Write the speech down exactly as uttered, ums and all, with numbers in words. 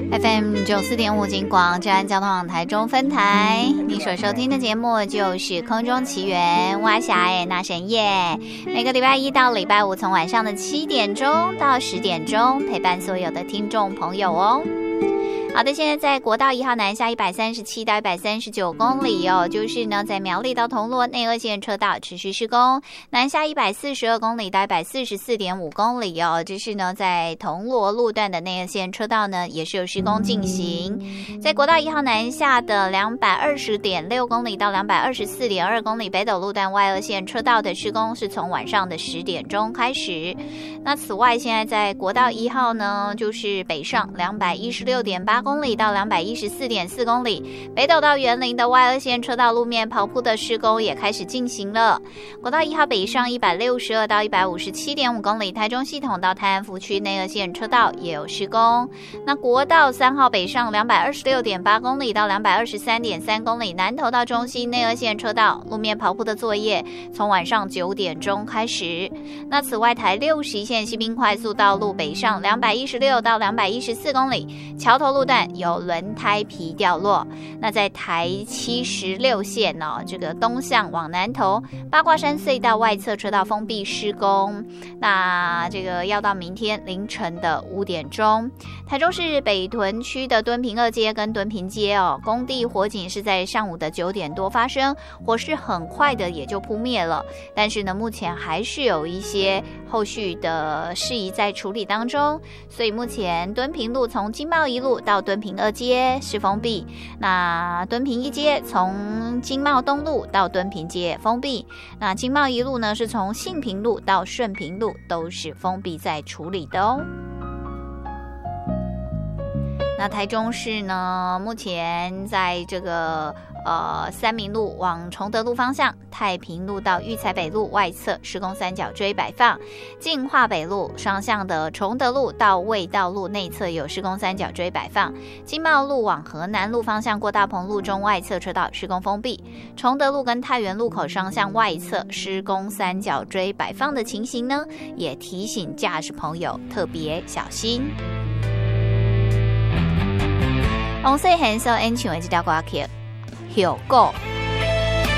F M 九四点五金广治安交通网台中分台，你所收听的节目就是空中奇缘蛙侠诶那神夜，每个礼拜一到礼拜五从晚上的七点钟到十点钟，陪伴所有的听众朋友哦。好的，现在在国道一号南下一百三十七到一百三十九公里哦，就是呢在苗栗到铜锣内二线车道持续施工，南下一百四十二公里到一百四十四点五公里哦，就是呢在铜锣路段的内二线车道呢也是有施工进行。在国道一号南下的两百二十点六公里到两百二十四点二公里北斗路段外二线车道的施工是从晚上的十点钟开始。那此外，现在在国道一号呢，就是北上两百一十六点八公里到两百一十四点四公里，北斗到园林的外二线车道路面刨铺的施工也开始进行了。国道一号北上一百六十二到一百五十七点五公里，台中系统到泰安福区内二线车道也有施工。那国道三号北上两百二十六点八公里到两百二十三点三公里，南投到中心内二线车道路面刨铺的作业从晚上九点钟开始。那此外，台六十一线西滨快速道路北上两百一十六到两百一十四公里，桥头路段有轮胎皮掉落。那在台七十六线哦，这个东向往南投八卦山隧道外侧车道封闭施工，那这个要到明天凌晨的五点钟。台中市北屯区的敦平二街跟敦平街哦，工地火警是在上午的九点多发生，火势很快的也就扑灭了，但是呢，目前还是有一些后续的事宜在处理当中，所以目前敦平路从经贸一路到敦平二街是封闭，那敦平一街从经贸东路到敦平街封闭，那经贸一路呢是从信平路到顺平路都是封闭在处理的哦。那台中市呢，目前在这个呃三民路往崇德路方向，太平路到育才北路外侧施工三角锥摆放，进化北路双向的崇德路到卫道路内侧有施工三角锥摆放，经贸路往河南路方向过大鹏路中外侧车道施工封闭，崇德路跟太原路口双向外侧施工三角锥摆放的情形呢，也提醒驾驶朋友特别小心。红色很受演唱的这条歌曲《hiệu果》。